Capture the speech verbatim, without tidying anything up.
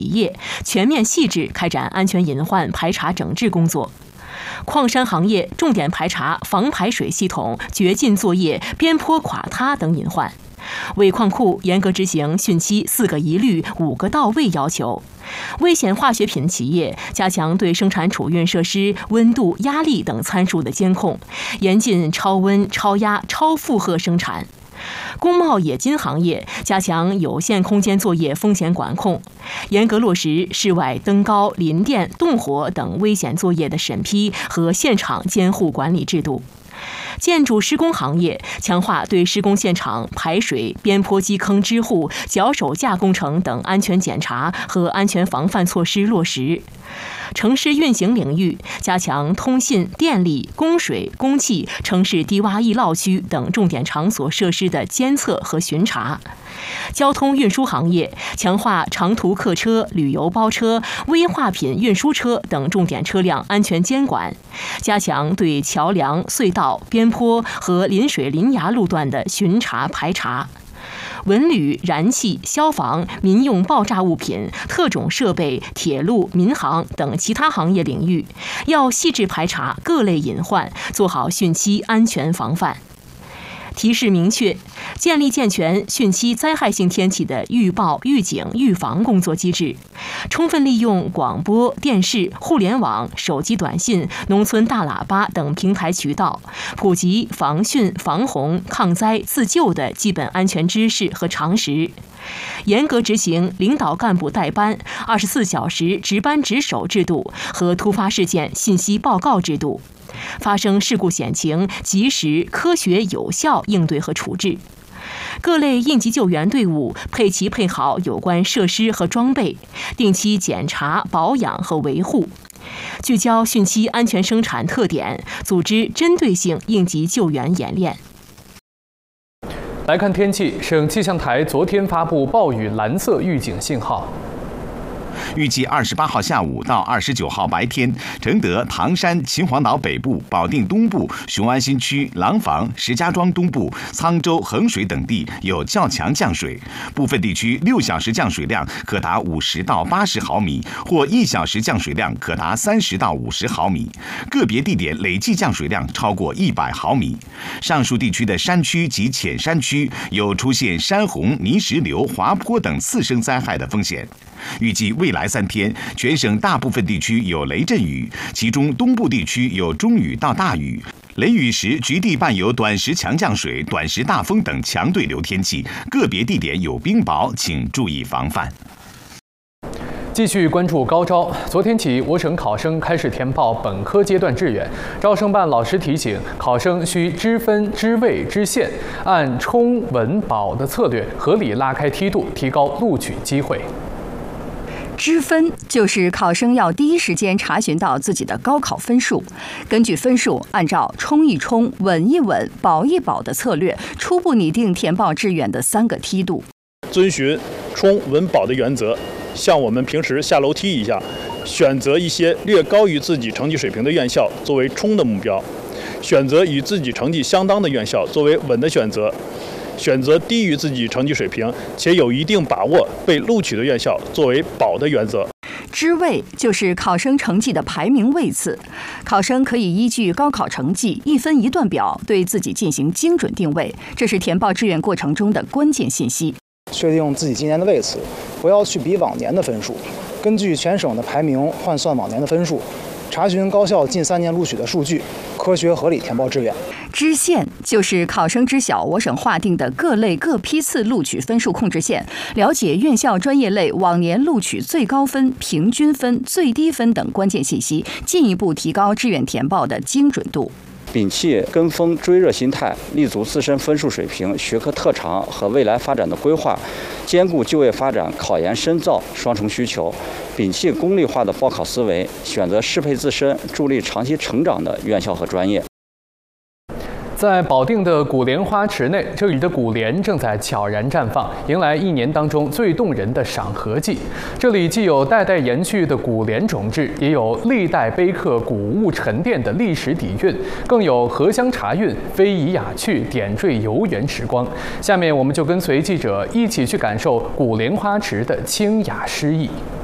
业，全面细致开展安全隐患排查整治工作。矿山行业重点排查防排水系统掘进作业、边坡垮塌等隐患。为矿库严格执行汛期四个一律、五个到位要求。危险化学品企业加强对生产储运设施温度、压力等参数的监控，严禁超温、超压、超负荷生产。工贸冶金行业加强有限空间作业风险管控，严格落实室外登高、临电、动火等危险作业的审批和现场监护管理制度。建筑施工行业强化对施工现场排水、边坡基坑支护、脚手架工程等安全检查和安全防范措施落实。城市运行领域加强通信、电力、供水、供气、城市低洼易涝区等重点场所设施的监测和巡查。交通运输行业强化长途客车、旅游包车、危化品运输车等重点车辆安全监管，加强对桥梁、隧道、边坡和临水临崖路段的巡查排查。文旅、燃气、消防、民用爆炸物品、特种设备、铁路、民航等其他行业领域，要细致排查各类隐患，做好汛期安全防范。提示明确，建立健全汛期灾害性天气的预报、预警、预防工作机制，充分利用广播电视、互联网、手机短信、农村大喇叭等平台渠道，普及防汛、防洪、抗灾、自救的基本安全知识和常识，严格执行领导干部带班、二十四小时值班值守制度和突发事件信息报告制度，发生事故险情及时、科学、有效应对和处置。各类应急救援队伍配齐配好有关设施和装备，定期检查、保养和维护。聚焦汛期安全生产特点，组织针对性应急救援演练。 来看天气，省气象台昨天发布暴雨蓝色预警信号。 预计二十八号下午到二十九号白天，承德、唐山、秦皇岛北部、保定东部、雄安新区、廊坊、石家庄东部、沧州、衡水等地有较强降水，部分地区六小时降水量可达五十到八十毫米，或一小时降水量可达三十到五十毫米，个别地点累计降水量超过一百毫米。上述地区的山区及浅山区有出现山洪、泥石流、滑坡等次生灾害的风险。预计未来三天，全省大部分地区有雷阵雨，其中东部地区有中雨到大雨。雷雨时，局地伴有短时强降水、短时大风等强对流天气，个别地点有冰雹，请注意防范。 继续关注高招。昨天起，我省考生开始填报本科阶段志愿。招生办老师提醒，考生需知分、知位、知县，按冲、稳、保的策略合理拉开梯度，提高录取机会。 知分就是考生要第一时间查询到自己的高考分数，根据分数，按照冲一冲、稳一稳、保一保的策略，初步拟定填报志愿的三个梯度。 遵循冲、稳、保的原则，像我们平时下楼梯一样，选择一些略高于自己成绩水平的院校作为冲的目标，选择与自己成绩相当的院校作为稳的选择。选择低于自己成绩水平且有一定把握被录取的院校作为保的原则。 知位就是考生成绩的排名位次，考生可以依据高考成绩一分一段表对自己进行精准定位，这是填报志愿过程中的关键信息。 确定自己今年的位次，不要去比往年的分数，根据全省的排名换算往年的分数，查询高校近三年录取的数据，科学合理填报志愿。 知县就是考生知晓我省划定的各类各批次录取分数控制线，了解院校专业类往年录取最高分、平均分、最低分等关键信息，进一步提高志愿填报的精准度。 摒弃跟风追热心态，立足自身分数水平、学科特长和未来发展的规划，兼顾就业发展、考研深造双重需求，摒弃功利化的报考思维，选择适配自身、助力长期成长的院校和专业。 在保定的古莲花池内，这里的古莲正在悄然绽放，迎来一年当中最动人的赏荷季。这里既有代代延续的古莲种质，也有历代碑刻古物沉淀的历史底蕴，更有荷香茶韵、非遗雅趣点缀游园时光。下面我们就跟随记者一起去感受古莲花池的清雅诗意。